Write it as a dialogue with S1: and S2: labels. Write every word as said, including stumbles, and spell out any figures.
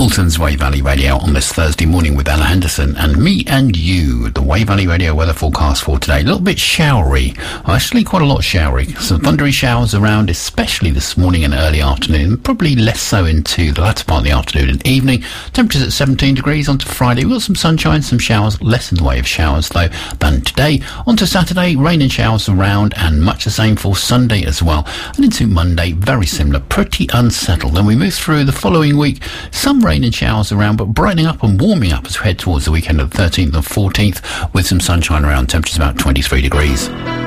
S1: Hamilton's Way Valley Radio on this Thursday morning with Ella Henderson and me and you. The Way Valley Radio weather forecast for today. A little bit showery. Actually, quite a lot showery. Some thundery showers around, especially this morning and early afternoon. Probably less so into the latter part of the afternoon and evening. Temperatures at seventeen degrees on to Friday. We've got some sunshine, some showers. Less in the way of showers, though, than today. On to Saturday, rain and showers around, and much the same for Sunday as well. And into Monday, very similar. Pretty unsettled. Then we move through the following week. Some rain and showers around, but brightening up and warming up as we head towards the weekend of the thirteenth and fourteenth with some sunshine around, temperatures about twenty-three degrees.